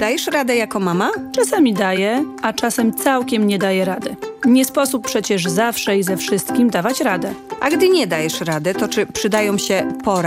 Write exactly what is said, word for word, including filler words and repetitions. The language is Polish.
dajesz radę jako mama? Czasami daję, a czasem całkiem nie daję rady. Nie sposób przecież zawsze i ze wszystkim dawać radę. A gdy nie dajesz rady, to czy przydają się pora